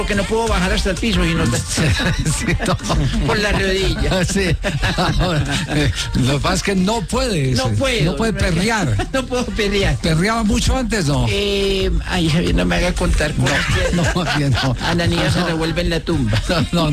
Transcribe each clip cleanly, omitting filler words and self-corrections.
porque no puedo bajar hasta el piso y no Sí, no. por la rodilla. Sí. Ahora, lo que pasa es que no puede. No puedo. No puede perrear. No puedo perrear. ¿Perreaba mucho antes, no? Ay, Javier, no me haga contar cosas que No, bien, no. Ananías se revuelve en la tumba. No.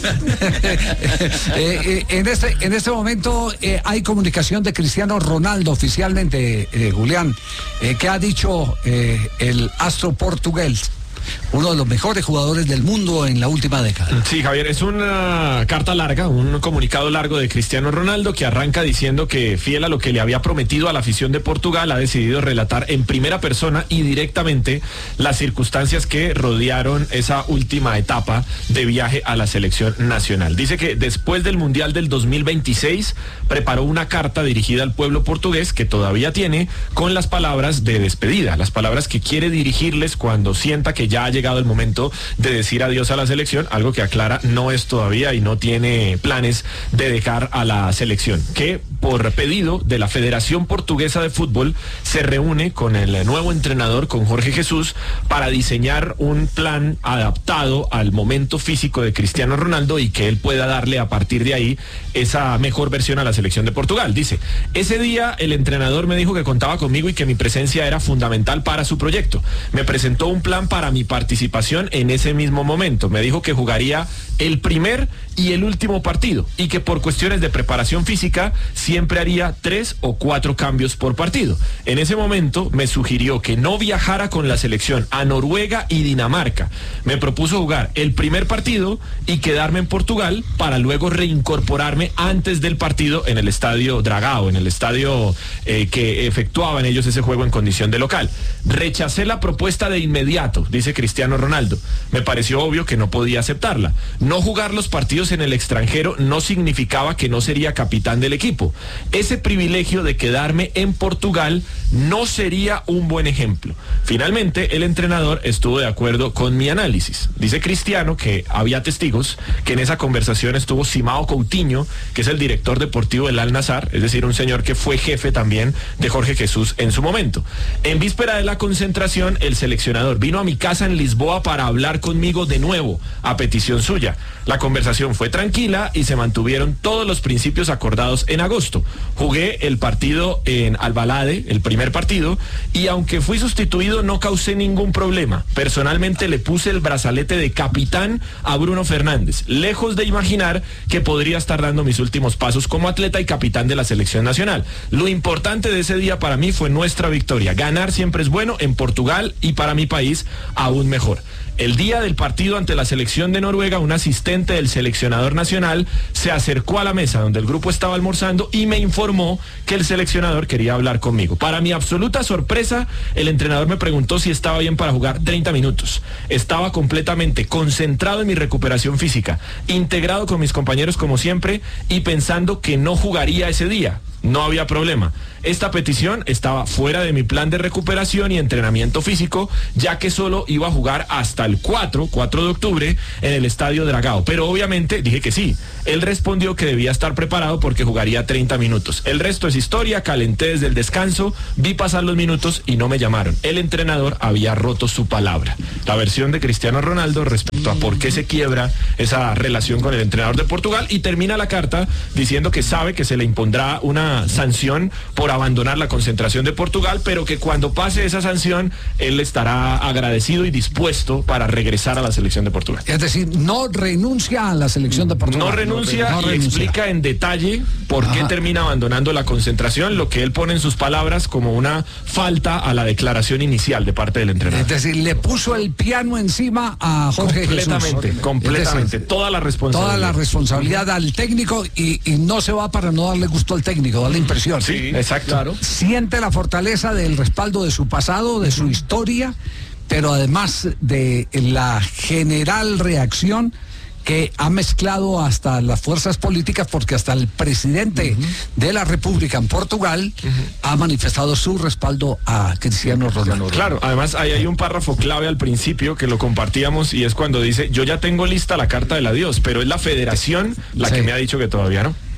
En este momento hay comunicación de Cristiano Ronaldo oficialmente, Julián. ¿Qué ha dicho el astro portugués? Uno de los mejores jugadores del mundo en la última década. Sí, Javier, es una carta larga, un comunicado largo de Cristiano Ronaldo que arranca diciendo que, fiel a lo que le había prometido a la afición de Portugal, ha decidido relatar en primera persona y directamente las circunstancias que rodearon esa última etapa de viaje a la selección nacional. Dice que después del Mundial del 2026 preparó una carta dirigida al pueblo portugués que todavía tiene, con las palabras de despedida, las palabras que quiere dirigirles cuando sienta que ya ha llegado el momento de decir adiós a la selección, algo que aclara no es todavía y no tiene planes de dejar a la selección, que por pedido de la Federación Portuguesa de Fútbol se reúne con el nuevo entrenador, con Jorge Jesús, para diseñar un plan adaptado al momento físico de Cristiano Ronaldo y que él pueda darle a partir de ahí esa mejor versión a la selección de Portugal. Dice, ese día el entrenador me dijo que contaba conmigo y que mi presencia era fundamental para su proyecto. Me presentó un plan para mi participación en ese mismo momento. Me dijo que jugaría el primer y el último partido y que por cuestiones de preparación física siempre haría 3 o 4 cambios por partido. En ese momento me sugirió que no viajara con la selección a Noruega y Dinamarca. Me propuso jugar el primer partido y quedarme en Portugal para luego reincorporarme antes del partido en el estadio Dragao, en el estadio que efectuaban ellos ese juego en condición de local. Rechacé la propuesta de inmediato, dice Cristiano Ronaldo. Me pareció obvio que no podía aceptarla. No jugar los partidos en el extranjero no significaba que no sería capitán del equipo. Ese privilegio de quedarme en Portugal no sería un buen ejemplo. Finalmente, el entrenador estuvo de acuerdo con mi análisis. Dice Cristiano que había testigos, que en esa conversación estuvo Simao Coutinho, que es el director deportivo del Al-Nassr, es decir, un señor que fue jefe también de Jorge Jesús en su momento. En víspera de la concentración, el seleccionador vino a mi casa en Lisboa para hablar conmigo de nuevo, a petición suya. La conversación fue tranquila y se mantuvieron todos los principios acordados en agosto. Jugué el partido en Alvalade, el primer partido, y aunque fui sustituido no causé ningún problema. Personalmente le puse el brazalete de capitán a Bruno Fernández, lejos de imaginar que podría estar dando mis últimos pasos como atleta y capitán de la selección nacional. Lo importante de ese día para mí fue nuestra victoria. Ganar siempre es bueno en Portugal y para mi país aún mejor. El día del partido ante la selección de Noruega, un asistente del seleccionador nacional se acercó a la mesa donde el grupo estaba almorzando y me informó que el seleccionador quería hablar conmigo. Para mi absoluta sorpresa, el entrenador me preguntó si estaba bien para jugar 30 minutos. Estaba completamente concentrado en mi recuperación física, integrado con mis compañeros como siempre y pensando que no jugaría ese día. No había problema. Esta petición estaba fuera de mi plan de recuperación y entrenamiento físico, ya que solo iba a jugar hasta el 4 de octubre en el estadio Dragao. Pero obviamente dije que sí. Él respondió que debía estar preparado porque jugaría 30 minutos. El resto es historia, calenté desde el descanso, vi pasar los minutos y no me llamaron. El entrenador había roto su palabra. La versión de Cristiano Ronaldo respecto a por qué se quiebra esa relación con el entrenador de Portugal, y termina la carta diciendo que sabe que se le impondrá una sanción por abandonar la concentración de Portugal, pero que cuando pase esa sanción él estará agradecido y dispuesto para regresar a la selección de Portugal. Es decir, no renuncia a la selección de Portugal. No renuncia y explica en detalle por qué termina abandonando la concentración, lo que él pone en sus palabras como una falta a la declaración inicial de parte del entrenador. Es decir, le puso el piano encima a Jorge completamente, Jesús. Completamente, toda la responsabilidad. Toda la responsabilidad al técnico y no se va para no darle gusto al técnico, darle impresión. Sí, exacto. Claro. Siente la fortaleza del respaldo de su pasado, de su historia, pero además de la general reacción que ha mezclado hasta las fuerzas políticas, porque hasta el presidente de la República en Portugal ha manifestado su respaldo a Cristiano Ronaldo. Claro, además hay un párrafo clave al principio que lo compartíamos y es cuando dice: yo ya tengo lista la carta del adiós, pero es la federación la que me ha dicho que todavía no.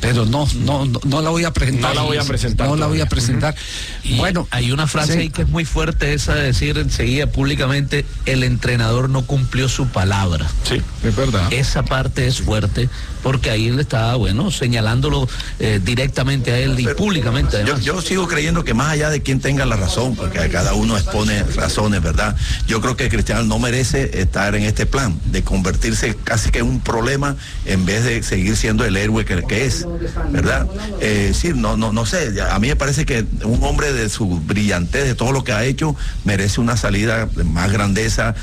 pero no la voy a presentar. No la voy a presentar. No la voy a presentar. Y bueno, hay una frase sí. ahí que es muy fuerte, esa de decir enseguida públicamente, el entrenador no cumplió su palabra. Sí. Es verdad. Esa parte es fuerte, porque ahí él está, señalándolo directamente a él y públicamente además. Yo sigo creyendo que más allá de quien tenga la razón, porque cada uno expone razones, ¿verdad? Yo creo que Cristiano no merece estar en este plan de convertirse casi que en un problema en vez de seguir siendo el héroe que es, ¿verdad? Sí, no sé, a mí me parece que un hombre de su brillantez, de todo lo que ha hecho, merece una salida de más grandeza,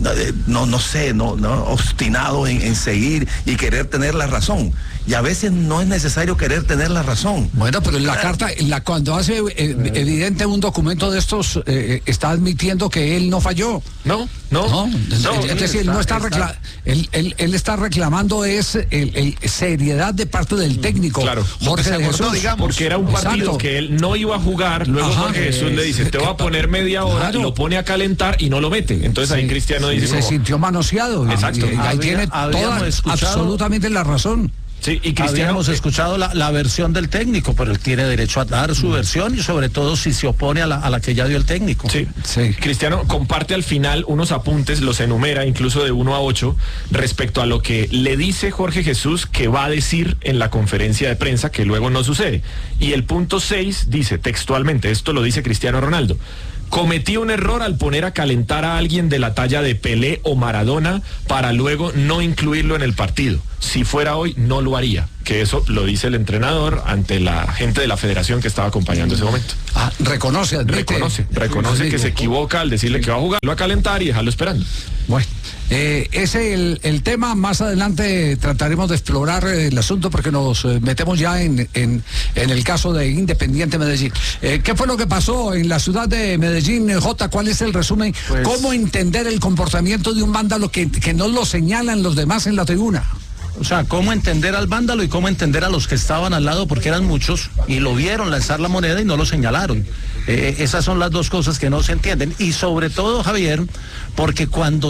obstinado en seguir y querer tener la razón. Y a veces no es necesario querer tener la razón. Bueno, pero en la carta, cuando hace evidente un documento de estos, está admitiendo que él no falló. No. Es decir, él está reclamando seriedad de parte del técnico. Claro. Jorge de Jesús, porque era un partido Exacto. que él no iba a jugar, luego Jorge Jesús le dice, te voy a poner media hora, claro. Lo pone a calentar y no lo mete. Entonces ahí Cristiano dice, se sintió manoseado. Exacto. Y ahí tiene absolutamente la razón. Sí, y Cristiano, habíamos escuchado la versión del técnico, pero él tiene derecho a dar su versión y sobre todo si se opone a la que ya dio el técnico. Sí. Cristiano comparte al final unos apuntes, los enumera incluso de 1 a 8 respecto a lo que le dice Jorge Jesús que va a decir en la conferencia de prensa, que luego no sucede. Y el punto 6 dice textualmente, esto lo dice Cristiano Ronaldo: cometí un error al poner a calentar a alguien de la talla de Pelé o Maradona para luego no incluirlo en el partido. Si fuera hoy, no lo haría. Que eso lo dice el entrenador ante la gente de la federación que estaba acompañando ese momento. Reconoce Que se equivoca al decirle que va a jugar, lo va a calentar y dejarlo esperando. Bueno, ese es el tema. Más adelante trataremos de explorar el asunto porque nos metemos ya en el caso de Independiente Medellín. ¿Qué fue lo que pasó en la ciudad de Medellín, Jota? ¿Cuál es el resumen? Pues, ¿cómo entender el comportamiento de un vándalo que no lo señalan los demás en la tribuna? O sea, cómo entender al vándalo y cómo entender a los que estaban al lado, porque eran muchos y lo vieron lanzar la moneda y no lo señalaron. Esas son las dos cosas que no se entienden. Y sobre todo, Javier, porque cuando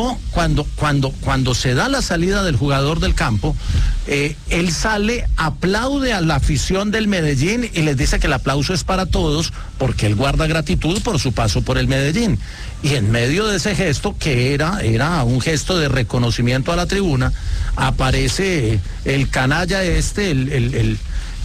se da la salida del jugador del campo, él sale, aplaude a la afición del Medellín y les dice que el aplauso es para todos porque él guarda gratitud por su paso por el Medellín. Y en medio de ese gesto, que era un gesto de reconocimiento a la tribuna, aparece el canalla el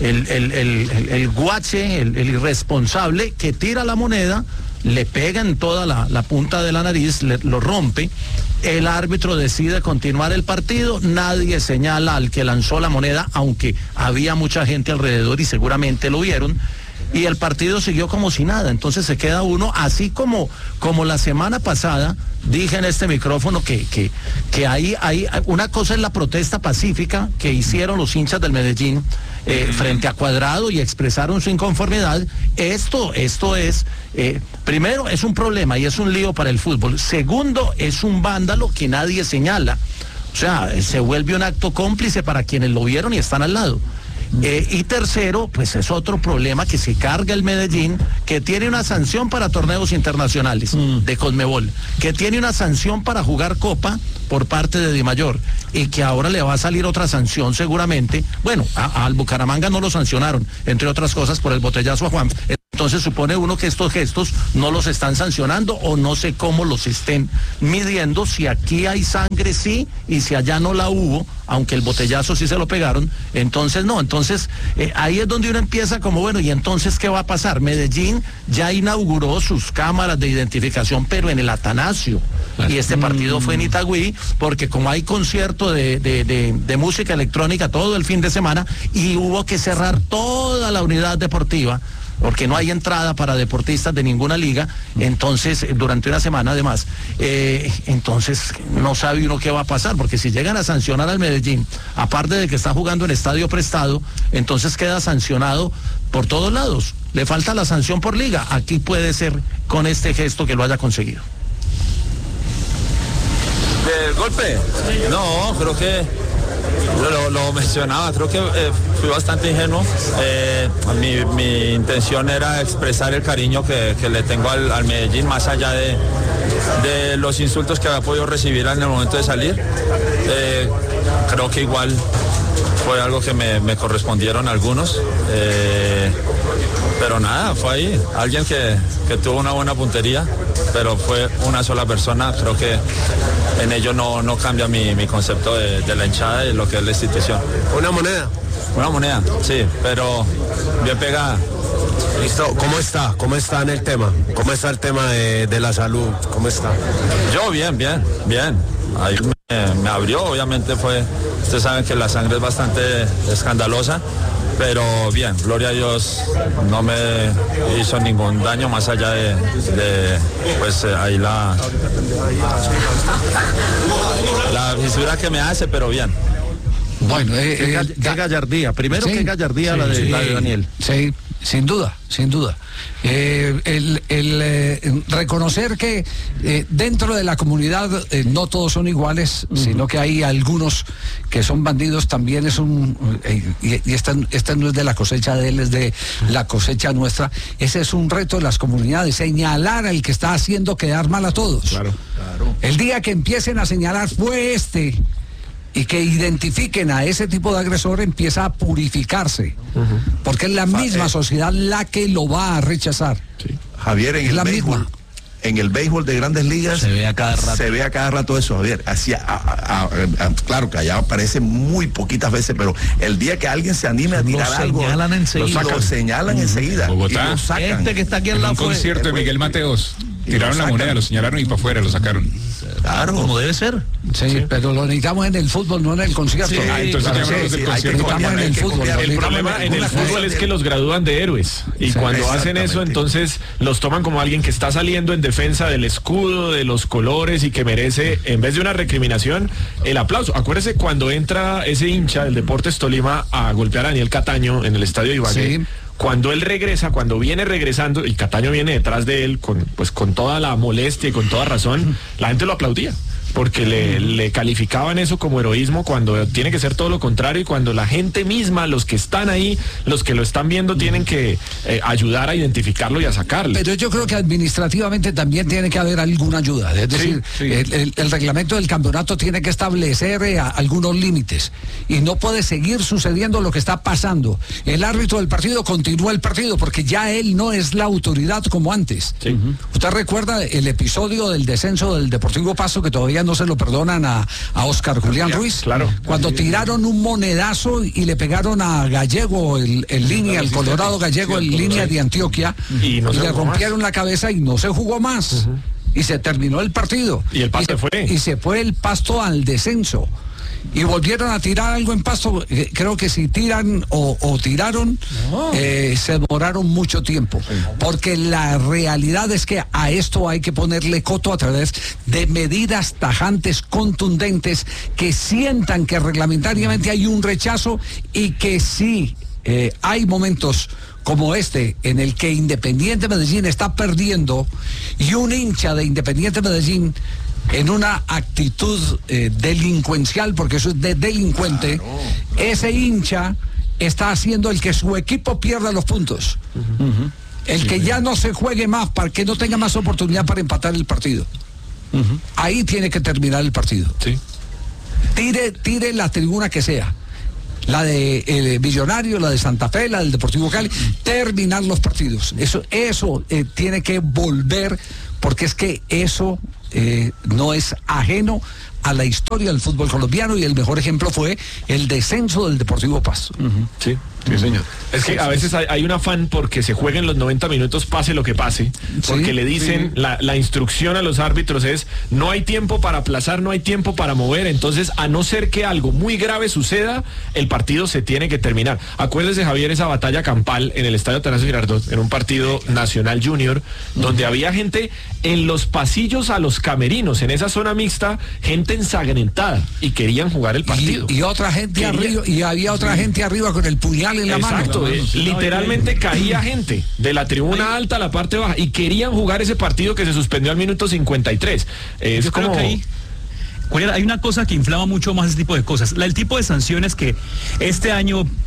guache, el irresponsable, que tira la moneda, le pega en toda la punta de la nariz, lo rompe. El árbitro decide continuar el partido, nadie señala al que lanzó la moneda, aunque había mucha gente alrededor y seguramente lo vieron. Y el partido siguió como si nada. Entonces se queda uno, así como la semana pasada dije en este micrófono que hay una cosa es la protesta pacífica que hicieron los hinchas del Medellín frente a Cuadrado y expresaron su inconformidad. Esto es, primero, es un problema y es un lío para el fútbol. Segundo, es un vándalo que nadie señala. O sea, se vuelve un acto cómplice para quienes lo vieron y están al lado. Y tercero, pues es otro problema que se carga el Medellín, que tiene una sanción para torneos internacionales de Conmebol, que tiene una sanción para jugar Copa por parte de Dimayor, y que ahora le va a salir otra sanción seguramente. Bueno, al Bucaramanga no lo sancionaron, entre otras cosas, por el botellazo a Juan. Entonces supone uno que estos gestos no los están sancionando, o no sé cómo los estén midiendo, si aquí hay sangre sí y si allá no la hubo, aunque el botellazo sí se lo pegaron, entonces no. Entonces ahí es donde uno empieza como, bueno, ¿y entonces qué va a pasar? Medellín ya inauguró sus cámaras de identificación, pero en el Atanasio, y este partido fue en Itagüí, porque como hay concierto de música electrónica todo el fin de semana, y hubo que cerrar toda la unidad deportiva, porque no hay entrada para deportistas de ninguna liga, entonces durante una semana además, entonces no sabe uno qué va a pasar, porque si llegan a sancionar al Medellín, aparte de que está jugando en estadio prestado, entonces queda sancionado por todos lados. Le falta la sanción por liga. Aquí puede ser con este gesto que lo haya conseguido. ¿El golpe? No, creo que lo mencionaba, creo que fui bastante ingenuo. Mi intención era expresar el cariño que le tengo al Medellín, más allá de los insultos que había podido recibir en el momento de salir. Creo que igual fue algo que me correspondieron algunos. Pero nada, fue ahí. Alguien que tuvo una buena puntería, pero fue una sola persona. Creo que en ello no cambia mi concepto de la hinchada y lo que es la institución. Una moneda. Una moneda, sí, pero bien pegada. Listo, ¿cómo está? ¿Cómo está en el tema? ¿Cómo está el tema de la salud? ¿Cómo está? Yo bien. Ahí me abrió, obviamente ustedes saben que la sangre es bastante escandalosa, pero bien, gloria a Dios, no me hizo ningún daño más allá de pues ahí la fisura que me hace, pero bien. Bueno, qué gallardía. Primero, qué gallardía la de Daniel. Sí, sin duda. Reconocer que dentro de la comunidad no todos son iguales, sino que hay algunos que son bandidos, también es y esta no es de la cosecha de él, es de la cosecha nuestra. Ese es un reto de las comunidades, señalar al que está haciendo quedar mal a todos. Claro. El día que empiecen a señalar fue y que identifiquen a ese tipo de agresor, empieza a purificarse, porque es la misma sociedad la que lo va a rechazar. Sí. Javier, en el béisbol de Grandes Ligas se ve a cada rato eso, Javier. Claro que allá aparece muy poquitas veces, pero el día que alguien se anime a tirar algo, lo señalan enseguida. Bogotá. Y lo sacan. Este que está aquí al lado Un concierto de Miguel Mateos. Tiraron la moneda, lo señalaron y para afuera lo sacaron. Claro. Como debe ser. Sí, pero lo necesitamos en el fútbol, no en el concierto. Sí, entonces llámanos del concierto. El fútbol. El problema en el fútbol es que los gradúan de héroes y cuando hacen eso entonces los toman como alguien que está saliendo en defensa del escudo, de los colores y que merece, en vez de una recriminación, el aplauso. Acuérdese cuando entra ese hincha del Deportes Tolima a golpear a Daniel Cataño en el estadio Ibagué. Sí. Cuando él regresa, cuando viene regresando y Cataño viene detrás de él con toda la molestia y con toda razón, la gente lo aplaudía. Porque le calificaban eso como heroísmo cuando tiene que ser todo lo contrario y cuando la gente misma, los que están ahí, los que lo están viendo, tienen que ayudar a identificarlo y a sacarlo. Pero yo creo que administrativamente también tiene que haber alguna ayuda. Es decir, el reglamento del campeonato tiene que establecer algunos límites y no puede seguir sucediendo lo que está pasando. El árbitro del partido continúa el partido porque ya él no es la autoridad como antes. Sí. ¿Usted recuerda el episodio del descenso del Deportivo Pasto que todavía no se lo perdonan a Oscar Julián Ruiz? Claro. Cuando tiraron un monedazo y le pegaron a Gallego, el línea, el Colorado Gallego, en línea de Antioquia, y le rompieron la cabeza y no se jugó más. Y se terminó el partido. Y el Pasto y se fue el Pasto al descenso. Y volvieron a tirar algo en Pasto. Creo que si tiran o tiraron, se demoraron mucho tiempo. Porque la realidad es que a esto hay que ponerle coto a través de medidas tajantes, contundentes, que sientan que reglamentariamente hay un rechazo y que sí hay momentos como este en el que Independiente Medellín está perdiendo y un hincha de Independiente Medellín en una actitud delincuencial, porque eso es de delincuente, ese hincha está haciendo el que su equipo pierda los puntos. El que ya no se juegue más, para que no tenga más oportunidad para empatar el partido. Ahí tiene que terminar el partido. Sí. Tire la tribuna que sea. La de Millonario, la de Santa Fe, la del Deportivo Cali, terminar los partidos. Eso tiene que volver, porque es que eso no es ajeno a la historia del fútbol colombiano y el mejor ejemplo fue el descenso del Deportivo Pasto. Sí, señor. Es que a veces hay un afán porque se jueguen los 90 minutos pase lo que pase, porque le dicen, la instrucción a los árbitros es no hay tiempo para aplazar, no hay tiempo para mover, entonces a no ser que algo muy grave suceda, el partido se tiene que terminar. Acuérdese, Javier, esa batalla campal en el estadio Atanasio Girardot, en un partido Nacional Junior, donde había gente en los pasillos a los camerinos, en esa zona mixta, gente ensangrentada y querían jugar el partido. Y otra gente arriba, y había otra gente arriba con el puñal en la mano. Exacto, literalmente caía gente de la tribuna alta a la parte baja y querían jugar ese partido que se suspendió al minuto 53. Es como... Hay una cosa que inflama mucho más ese tipo de cosas. El tipo de sanciones que este año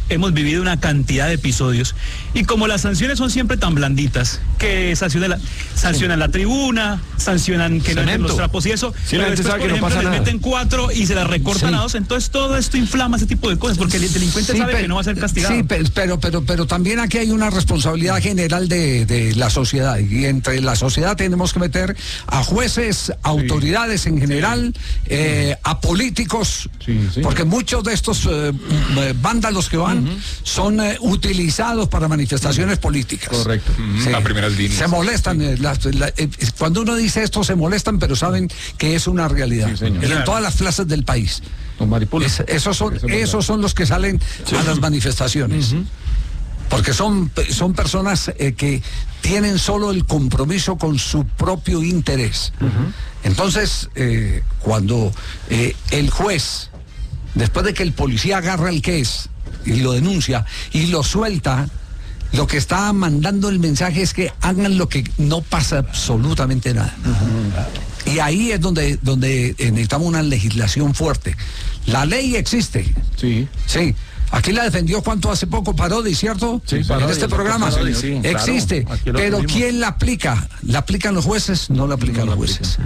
hemos vivido una cantidad de episodios y como las sanciones son siempre tan blanditas, que sancionan la tribuna, sancionan que no entren los trapos y eso, sí, pero después, por ejemplo, les meten 4 y se las recortan a 2, entonces todo esto inflama ese tipo de cosas, porque el delincuente sabe que no va a ser castigado. Sí, pero también aquí hay una responsabilidad general de la sociedad, y entre la sociedad tenemos que meter a jueces, autoridades en general, a políticos, porque muchos de estos vándalos que van son utilizados para manifestaciones políticas. Correcto. Las primeras líneas. Se molestan. Cuando uno dice esto se molestan, pero saben que es una realidad. Y en todas las plazas del país. Esos son los que salen a las manifestaciones. Porque son personas que tienen solo el compromiso con su propio interés. Entonces, cuando el juez, después de que el policía agarra el case y lo denuncia y lo suelta, lo que está mandando el mensaje es que hagan lo que no pasa absolutamente nada. Y ahí es donde necesitamos una legislación fuerte. La ley existe. Sí. Aquí la defendió hace poco Parodi, ¿cierto? Sí, en este programa. Sí, existe. Claro, pero ¿quién la aplica? ¿La aplican los jueces? No la aplican los jueces.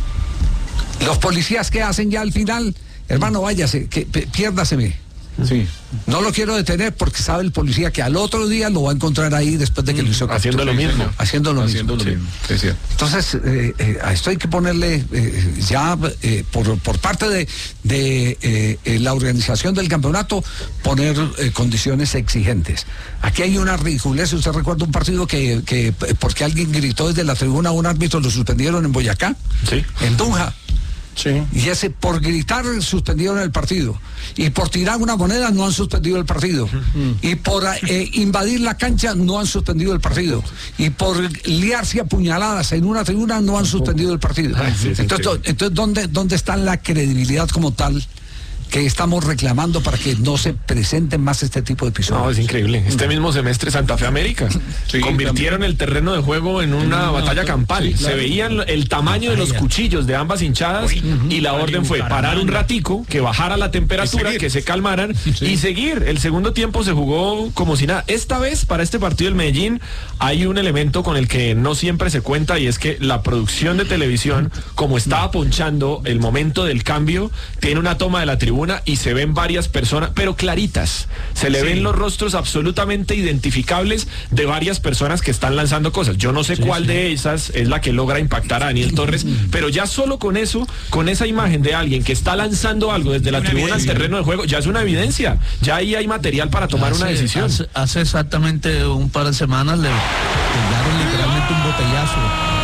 Los policías, ¿qué hacen ya al final? Hermano, váyase, piérdaseme. No lo quiero detener porque sabe el policía que al otro día lo va a encontrar ahí después de que lo hizo captura. Haciendo lo mismo. Sí. Entonces, a esto hay que ponerle por parte de la organización del campeonato, poner condiciones exigentes. Aquí hay una ridiculez. ¿Usted recuerda un partido que porque alguien gritó desde la tribuna a un árbitro lo suspendieron en Boyacá? Sí. En Tunja. Sí. Y por gritar suspendieron el partido, y por tirar una moneda no han suspendido el partido, y por invadir la cancha no han suspendido el partido, y por liarse a puñaladas en una tribuna no han suspendido el partido. Entonces ¿dónde está la credibilidad como tal que estamos reclamando para que no se presenten más este tipo de episodios? No, es increíble. Este mismo semestre Santa Fe América convirtieron el terreno de juego en una batalla campal. Se veían el tamaño de los cuchillos de ambas hinchadas y la orden fue parar un ratico, que bajara la temperatura, que se calmaran y seguir. El segundo tiempo se jugó como si nada. Esta vez, para este partido del Medellín, hay un elemento con el que no siempre se cuenta, y es que la producción de televisión, como estaba ponchando el momento del cambio, tiene una toma de la tribuna y se ven varias personas, pero claritas. Se le ven los rostros absolutamente identificables de varias personas que están lanzando cosas. Yo no sé cuál de esas es la que logra impactar a Daniel Torres, pero ya solo con eso, con esa imagen de alguien que está lanzando algo desde la tribuna al terreno de juego, ya es una evidencia. Ya ahí hay material para tomar una decisión. Hace exactamente un par de semanas le dieron literalmente un botellazo.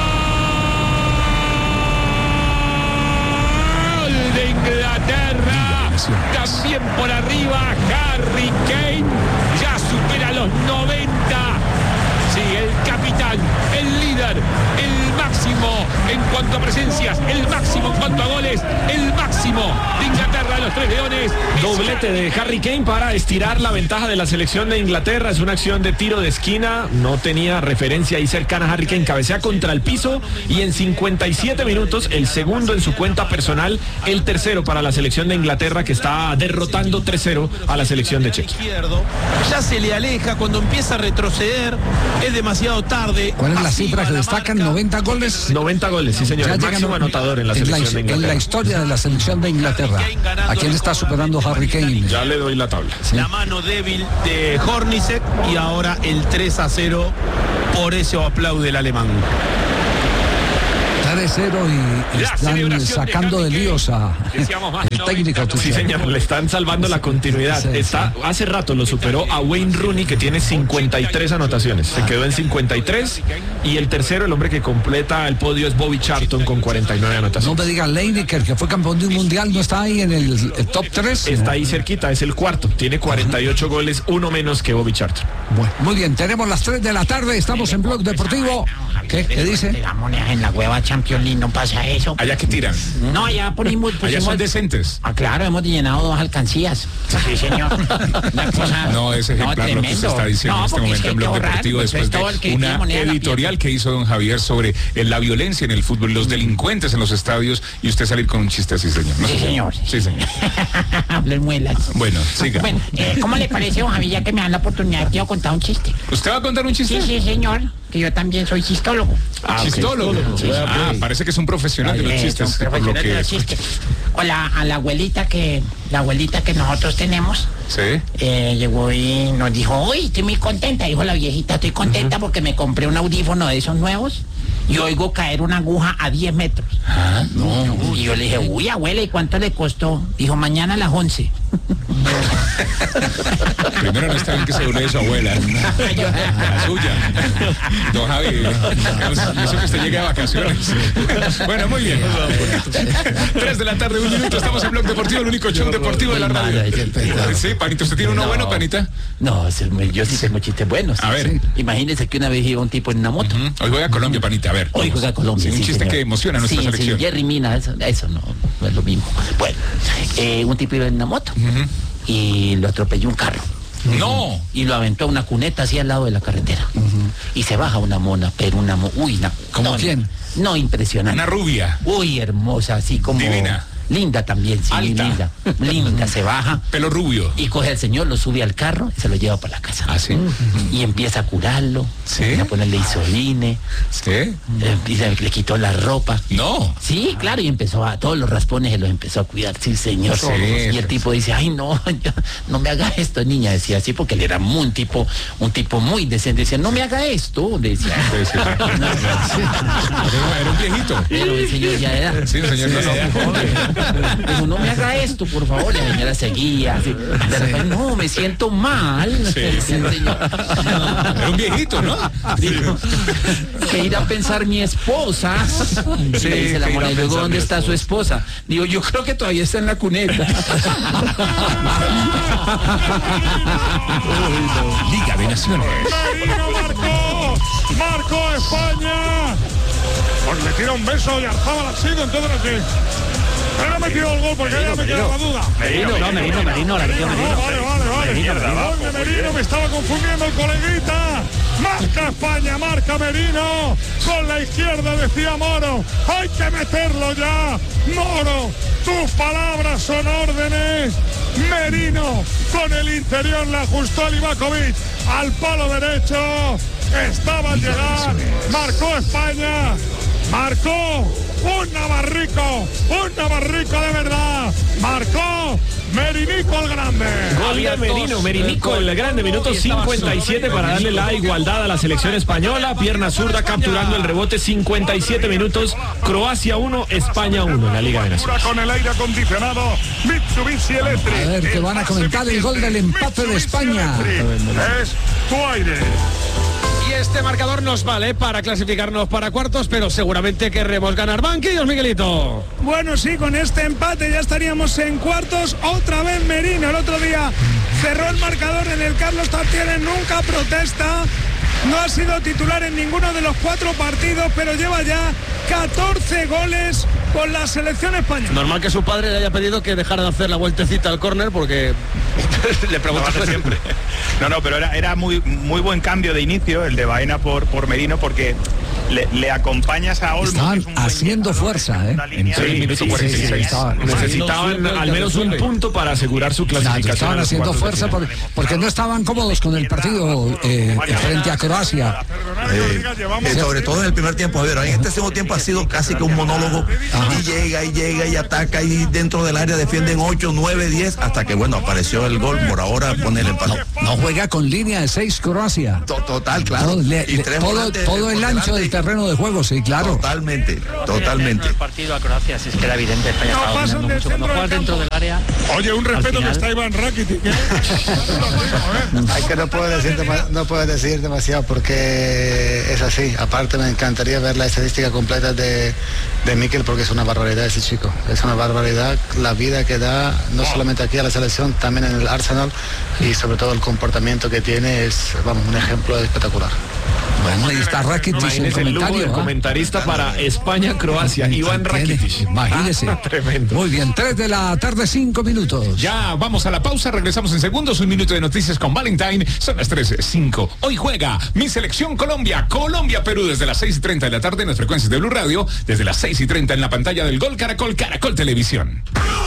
De Inglaterra, también por arriba Harry Kane, ya supera los 90. Sí, el capitán, el líder, el máximo en cuanto a presencias, el máximo en cuanto a goles, el máximo de Inglaterra, los Tres Leones. Doblete de Harry Kane para estirar la ventaja de la selección de Inglaterra. Es una acción de tiro de esquina, no tenía referencia ahí cercana. Harry Kane cabecea contra el piso y en 57 minutos, el segundo en su cuenta personal, el tercero para la selección de Inglaterra, que está derrotando 3-0 a la selección de Chequia. Ya se le aleja, cuando empieza a retroceder es demasiado tarde. ¿Cuál es la cifra que destacan? 90 goles. 90 goles, sí señor, el máximo anotador en la selección de Inglaterra. En la historia de la selección de Inglaterra. ¿A quién está superando Harry Kane? Ya le doy la tabla. La mano débil de Hornacek y ahora el 3-0. Por eso aplaude el alemán. 3-0 y están sacando de líos a el técnico. Sí, señor, le están salvando la continuidad. Hace rato lo superó a Wayne Rooney, que tiene 53 anotaciones. Se quedó en 53 y el tercero, el hombre que completa el podio, es Bobby Charlton con 49 anotaciones. No me diga Lineker, que fue campeón de un mundial, ¿no está ahí en el top 3? Está ahí cerquita, es el cuarto. Tiene 48 goles, uno menos que Bobby Charlton. Bueno, muy bien, tenemos las 3 de la tarde, estamos en Blog Deportivo. ¿Qué dice? Tiramos en la hueva Champions League, no pasa eso. ¿Allá qué tiran? No, allá pusimos... Allá son decentes. Ah, claro, hemos llenado 2 alcancías. Sí, señor. Una cosa... No, es ejemplar lo que usted está diciendo en este momento en Blog Deportivo, después de una editorial que hizo don Javier sobre la violencia en el fútbol, los delincuentes en los estadios, y usted salir con un chiste así, señor. Sí, señor. Sí, señor. Hablen muelas. Bueno, siga. Bueno, ¿cómo le parece, don Javier, ya que me dan la oportunidad, quiero contar un chiste? ¿Usted va a contar un chiste? Sí, señor, que yo también soy chistólogo. ¿Chistólogo? Sí. Parece que es un profesional de los chistes, por lo que escucho. O a la abuelita que nosotros tenemos. Sí. Llegó y nos dijo, uy, estoy muy contenta. Dijo la viejita, estoy contenta porque me compré un audífono de esos nuevos y oigo caer una aguja a 10 metros. No. Y yo le dije, uy, abuela, ¿y cuánto le costó? Dijo, mañana a las 11. Primero no está bien que se burle de su abuela. La suya. Don Javi, eso que usted llegue de vacaciones. Bueno, muy bien. 3 de la tarde, 1 minuto. Estamos en Blog Deportivo, el único show deportivo de la radio. Sí, Panita, ¿usted tiene uno bueno, Panita? No, yo sí tengo chistes buenos. A ver. Imagínense que una vez iba un tipo en una moto. Hoy voy a Colombia, Panita, a ver. Hoy juega a Colombia. Sí, un chiste que emociona a nuestra selección. Sí, Jerry Mina, eso no es lo mismo. Bueno, un tipo iba en una moto y lo atropelló un carro. No. Y lo aventó a una cuneta así al lado de la carretera. Y se baja una mona, pero una ¿Cómo quién? No, impresionante. Una rubia. Uy, hermosa, así como... Divina. Linda también, sí, alta. linda, se baja. Pelo rubio. Y coge al señor, lo sube al carro y se lo lleva para la casa. ¿Ah, sí? Y empieza a curarlo. ¿Sí? Empieza a ponerle isoline. ¿Sí? Y le quitó la ropa. No. Sí, claro, y empezó a todos los raspones se los empezó a cuidar, sí, señor. Sí, y el tipo dice, ay, no, no me haga esto, niña, decía así, porque él era un tipo muy decente, decía, no me haga esto, decía. Sí. Era un viejito. Pero el señor ya era. Sí, el señor ya era. Dijo, no me haga esto, por favor. La señora seguía. Así. De repente, no, me siento mal. Sí. Era un viejito, ¿no? Dijo, ¿qué irá a pensar mi esposa? Sí, le dice la mona, y luego, ¿dónde está su esposa? Digo, yo creo que todavía está en la cuneta. Liga de Naciones. Marcó España. Pues le tira un beso y Arzabal ha sido entonces así. Pero ha metido el gol porque ya me queda la duda. Merino, la metió Merino. Vale. Merino, me estaba confundiendo el coleguita. Marca España, marca Merino. Con la izquierda decía Moro. Hay que meterlo ya. Moro, tus palabras son órdenes. Merino con el interior le ajustó a Livakovic al palo derecho. Estaba al llegar. Marcó España. Marcó un navarrico de verdad. Marcó Merinico el grande. Gol de Merinico el grande, minuto 57 para darle la igualdad a la selección española. Pierna zurda capturando el rebote, 57 minutos. Croacia 1, España 1 en la Liga de Naciones. Con el aire acondicionado Mitsubishi Electric. A ver, que van a comentar el gol del empate de España. Es tu aire. Y este marcador nos vale para clasificarnos para cuartos, pero seguramente querremos ganar. Banquillos, Miguelito. Bueno, sí, con este empate ya estaríamos en cuartos. Otra vez Merino, el otro día cerró el marcador en el Carlos Tartiere, nunca protesta. No ha sido titular en ninguno de los 4 partidos, pero lleva ya 14 goles con la selección española. Normal que su padre le haya pedido que dejara de hacer la vueltecita al córner porque le preguntas siempre. No, pero era muy buen cambio de inicio el de Baena por Merino, porque le acompañas a Olmo. Estaban haciendo fuerza, ¿eh? En 6 minutos 46. Necesitaban al menos un punto para asegurar su clasificación. Estaban haciendo fuerza porque no estaban cómodos con el partido frente a Croacia. Sobre todo en el primer tiempo, a ver, en este segundo tiempo ha sido casi que un monólogo. Y llega y ataca y dentro del área defienden 8, 9, 10 hasta que bueno, apareció el gol. Por ahora pone el empate. No juega con línea de 6 Croacia. Total, claro. Todo el ancho del terreno de juego, sí, claro. Totalmente. El partido a Croacia, si es que era evidente, España estaba dominando mucho. Cuando juegas dentro del área. Oye, un respeto que está Iván Rakitic. Hay que no puedo decir demasiado porque es así. Aparte me encantaría ver la estadística completa de Mikel, porque es una barbaridad ese chico. Es una barbaridad la vida que da, no solamente aquí a la selección, también en el Arsenal, y sobre todo el comportamiento que tiene es, un ejemplo espectacular. Bueno, ahí está Rakitic en Imagínese el lujo comentario. de comentarista para España-Croacia, Iván Rakitic. Imagínese. Tremendo. Muy bien, 3 de la tarde, 5 minutos. Ya vamos a la pausa, regresamos en segundos, un minuto de noticias con Valentine, son las 13:05. Hoy juega mi selección Colombia, Colombia-Perú desde las 6:30 de la tarde en las frecuencias de Blue Radio, desde las 6:30 en la pantalla del Gol Caracol, Caracol Televisión.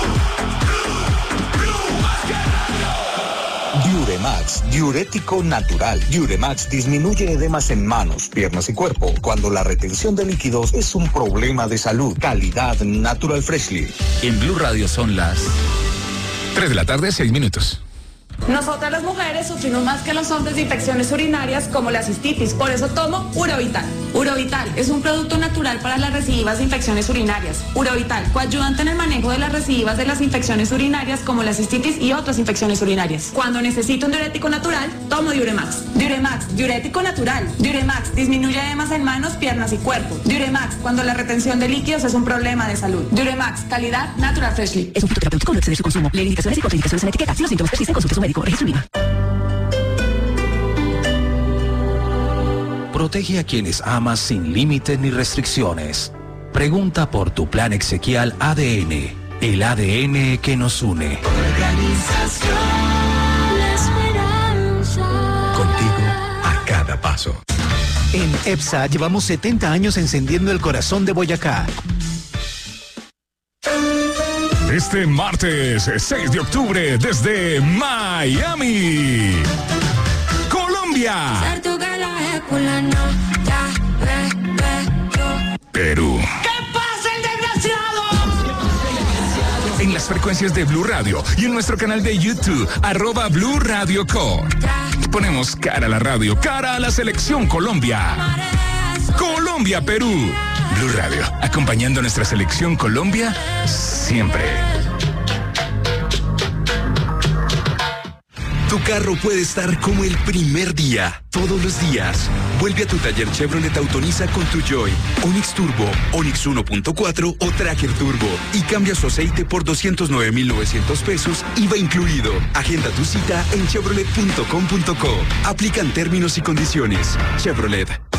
Diuremax, diurético natural. Diuremax disminuye edemas en manos, piernas y cuerpo cuando la retención de líquidos es un problema de salud. Calidad Natural Freshly. En Blue Radio son las 3 de la tarde, 6 minutos. Nosotras las mujeres sufrimos más que los hombres de infecciones urinarias como la cistitis, por eso tomo Urovital. Urovital es un producto natural para las recidivas de infecciones urinarias. Urovital, coayudante en el manejo de las recidivas de las infecciones urinarias como la cistitis y otras infecciones urinarias. Cuando necesito un diurético natural, tomo Diuremax. Diuremax, diurético natural. Diuremax, disminuye edemas en manos, piernas y cuerpo. Diuremax, cuando la retención de líquidos es un problema de salud. Diuremax, calidad Natural Freshly. Es un fruto terapéutico, no excede su consumo. Lee indicaciones y contraindicaciones en etiqueta. Si los síntomas persisten, consulte a su médico. Registro IVA. Protege a quienes amas sin límites ni restricciones. Pregunta por tu plan exequial ADN, el ADN que nos une. Organización La Esperanza. Contigo a cada paso. En EPSA llevamos 70 años encendiendo el corazón de Boyacá. Este martes 6 de octubre desde Miami, Colombia, Perú. ¿Qué pasa, el desgraciado? En las frecuencias de Blue Radio y en nuestro canal de YouTube, @Blue Radio Co. Ponemos cara a la radio, cara a la selección Colombia. Colombia, Perú. Blue Radio, acompañando a nuestra selección Colombia siempre. Tu carro puede estar como el primer día, todos los días. Vuelve a tu taller Chevrolet Autoriza con tu Joy, Onix Turbo, Onix 1.4 o Tracker Turbo y cambia su aceite por 209,900 pesos, IVA incluido. Agenda tu cita en chevrolet.com.co. Aplican términos y condiciones. Chevrolet.